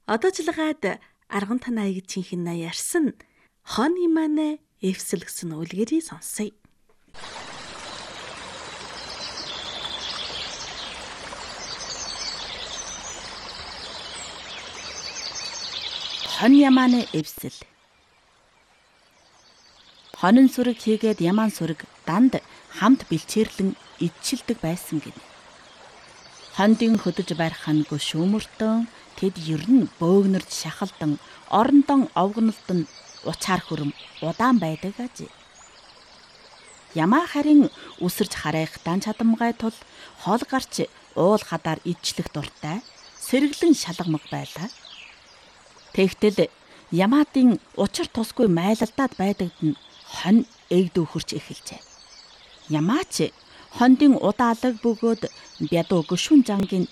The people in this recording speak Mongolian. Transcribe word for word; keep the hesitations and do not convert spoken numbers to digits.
одоожилгаад арган танаа гэж чихэн на ярьсан хон иманэ эвсэл гэсэн үлгэрийг сонсъё. Хон ямааны эвсэл. Хонин сүрэг хийгээд ямаан сүрэг данд хамт бэлчээрлэн идчилдэг байсан гинэ. Хондын хөдөж барих хангүй шүүмөртөн тэд ерн бөөгнөрж шахалдан орондон овгонолтон учаар хөрөм удаан байдаг ажээ. Ямаа харин үсэрж харайх дан чадамгай тул хол гарч уул хадаар идчлэх дуртай сэргэлэн шалгамг байлаа. Тэгтэл ямаатын учир тусгүй майлалдаад байдагд нь хон эгд өхөрч эхэлжээ. Ямаач хондын удаалаг бөгөөд бядуу гүшүүн жангийн